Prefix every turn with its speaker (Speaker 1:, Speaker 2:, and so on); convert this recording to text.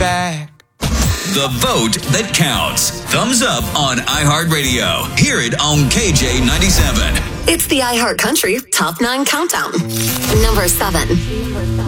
Speaker 1: back.
Speaker 2: The vote that counts. Thumbs up on iHeartRadio. Hear it on KJ97.
Speaker 3: It's the iHeart Country Top 9 Countdown. Number 7.